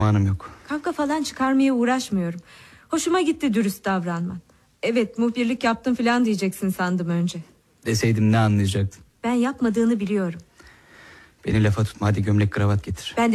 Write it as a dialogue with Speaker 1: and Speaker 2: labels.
Speaker 1: Zamanım yok.
Speaker 2: Kavga falan çıkarmaya uğraşmıyorum. Hoşuma gitti dürüst davranman. Evet, muhbirlik yaptım falan diyeceksin sandım önce.
Speaker 1: Deseydim ne anlayacaktın?
Speaker 2: Ben yapmadığını biliyorum.
Speaker 1: Beni lafa tutma, hadi gömlek kravat getir.
Speaker 2: Ben